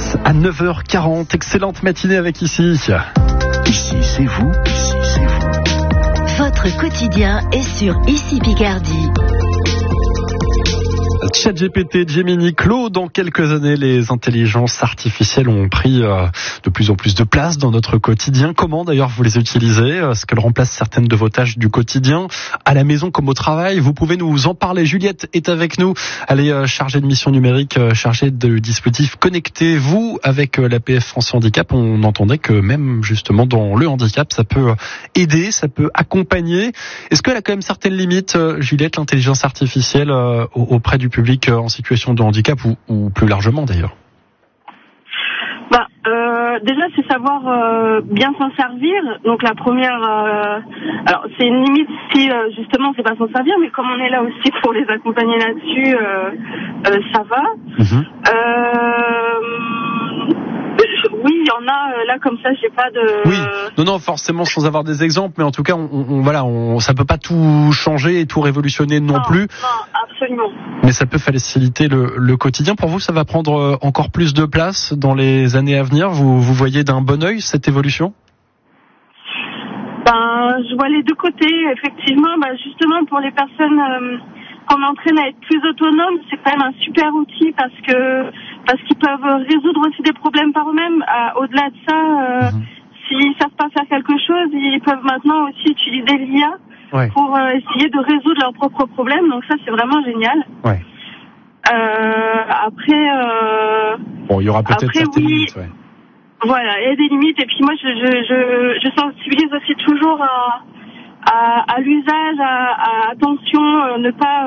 passe à 9h40. Excellente matinée avec Ici. Ici, c'est vous. Ici, c'est vous. Votre quotidien est sur Ici Picardie. ChatGPT, Gemini, Claude, dans quelques années, les intelligences artificielles ont pris de plus en plus de place dans notre quotidien. Comment d'ailleurs vous les utilisez? Est-ce qu'elles remplacent certaines de vos tâches du quotidien, à la maison comme au travail? Vous pouvez nous en parler. Juliette est avec nous. Elle est chargée de mission numérique, chargée de dispositifs connectés. Vous, avec l'APF France Handicap, on entendait que même justement dans le handicap, ça peut aider, ça peut accompagner. Est-ce qu'elle a quand même certaines limites, Juliette, l'intelligence artificielle auprès du public en situation de handicap ou plus largement d'ailleurs? Déjà, c'est savoir bien s'en servir. Donc la première, alors c'est une limite si justement on ne sait pas s'en servir, mais comme on est là aussi pour les accompagner là-dessus, ça va. Oui, il y en a là comme ça, j'ai pas de. Oui, non, forcément sans avoir des exemples, mais en tout cas, ça peut pas tout changer et tout révolutionner non plus. Non, absolument. Mais ça peut faciliter le quotidien. Pour vous, ça va prendre encore plus de place dans les années à venir. Vous voyez d'un bon œil cette évolution? Je vois les deux côtés. Effectivement, justement pour les personnes qu'on entraîne à être plus autonomes, c'est quand même un super outil parce qu'ils peuvent résoudre aussi des problèmes par eux-mêmes. Au-delà de ça, s'ils savent pas faire quelque chose, ils peuvent maintenant aussi utiliser l'IA pour essayer de résoudre leurs propres problèmes. Donc ça, c'est vraiment génial. Ouais. Après, il y aura peut-être certaines limites. Ouais. Voilà, il y a des limites. Et puis moi, je sensibilise aussi toujours à l'usage, à attention, ne pas